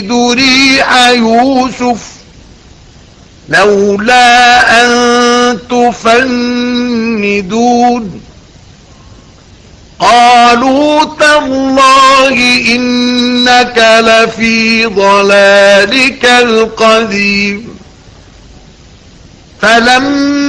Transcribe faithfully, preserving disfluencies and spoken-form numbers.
ريح يوسف لولا أن تفندون قالوا تالله إنك لفي ضلالك القديم فلما